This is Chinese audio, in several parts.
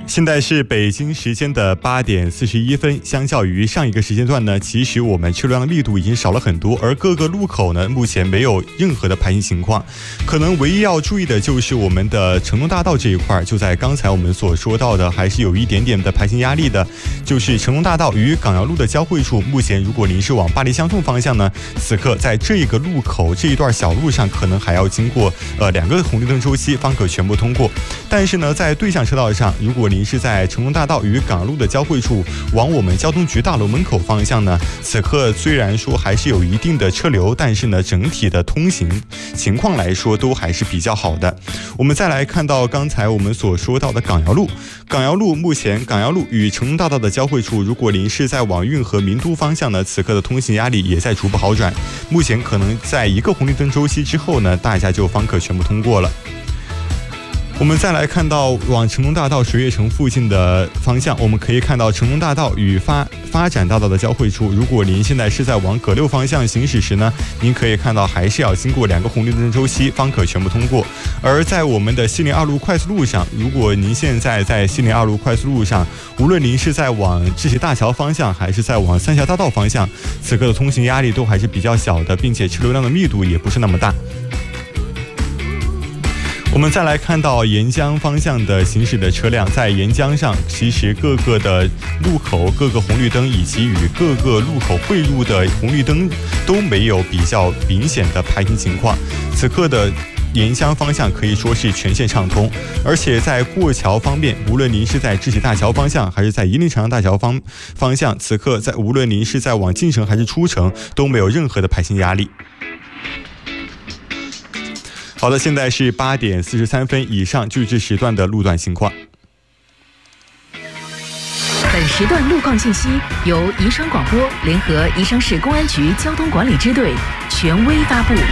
现在是北京时间的8点41分，相较于上一个时间段呢，其实我们车流量力度已经少了很多，而各个路口呢，目前没有任何的排行情况。可能唯一要注意的就是我们的成龙大道这一块，就在刚才我们所说到的，还是有一点点的排行压力的，就是成龙大道与港瑶路的交汇处。目前如果您是往八里香通方向呢，此刻在这一个路口这一段小路上，可能还要经过2个红绿灯周期方可全部通过。但是呢，在对向车道上，如果您是在成龙大道与港路的交汇处往我们交通局大楼门口方向呢，此刻虽然说还是有一定的车流，但是呢，整体的通行情况来说都还是比较好的。我们再来看到刚才我们所说到的港瑶路，目前港瑶路与成龙大道的交汇处，如果您是在往运河民都方向呢，此刻的通行压力也在逐步好转，目前可能在1个红绿灯周期之后呢，大家就方可全部通过了。我们再来看到往成龙大道水悦城附近的方向，我们可以看到成龙大道与发展大道的交汇处，如果您现在是在往葛六方向行驶时呢，您可以看到还是要经过2个红绿灯周期方可全部通过。而在我们的西宁2路快速路上，如果您现在在西宁2路快速路上，无论您是在往智喜大桥方向还是在往三峡大道方向，此刻的通行压力都还是比较小的，并且车流量的密度也不是那么大。我们再来看到沿江方向的行驶的车辆，在沿江上，其实各个的路口、各个红绿灯以及与各个路口汇入的红绿灯都没有比较明显的排行情况。此刻的沿江方向可以说是全线畅通，而且在过桥方面，无论您是在智喜大桥方向还是在夷陵长江大桥方向，此刻无论您是在往进城还是出城，都没有任何的排行压力。好的，现在是8点43分，以上就是这时段的路段情况。 本时段路况信息由宜昌广播联合宜昌市公安局交通管理支队权威发布。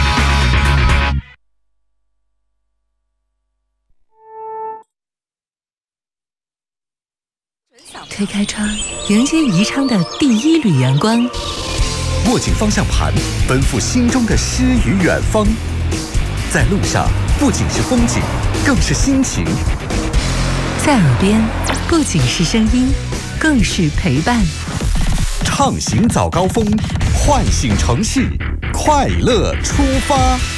推开窗，迎接宜昌的第一缕阳光。 握紧方向盘，奔赴心中的诗与远方。在路上，不仅是风景，更是心情。 在耳边，不仅是声音，更是陪伴。 畅行早高峰，唤醒城市，快乐出发。